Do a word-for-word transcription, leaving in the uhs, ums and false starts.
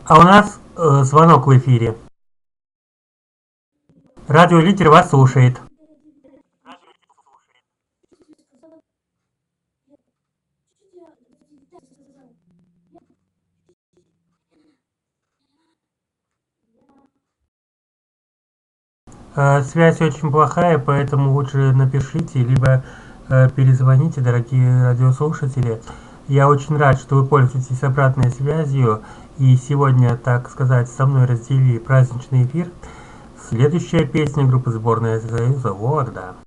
А у нас э, звонок в эфире. Радио Лидер вас слушает. Э, связь очень плохая, поэтому лучше напишите, либо э, перезвоните, дорогие радиослушатели. Я очень рад, что вы пользуетесь обратной связью, и сегодня, так сказать, со мной разделили праздничный эфир. Следующая песня группы «Сборная Союза» Вологда.